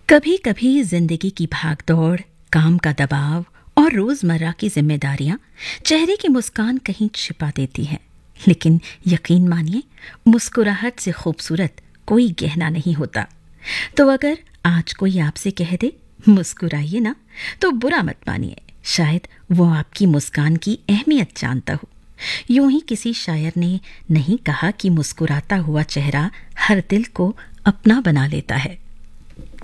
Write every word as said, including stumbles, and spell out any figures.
कभी कभी जिंदगी की भागदौड़, काम का दबाव और रोजमर्रा की जिम्मेदारियां चेहरे की मुस्कान कहीं छिपा देती हैं। लेकिन यकीन मानिए, मुस्कुराहट से खूबसूरत कोई गहना नहीं होता। तो अगर आज कोई आपसे कह दे मुस्कुराइए ना, तो बुरा मत मानिए। शायद वो आपकी मुस्कान की अहमियत जानता हो। यूं ही किसी शायर ने नहीं कहा कि मुस्कुराता हुआ चेहरा हर दिल को अपना बना लेता है।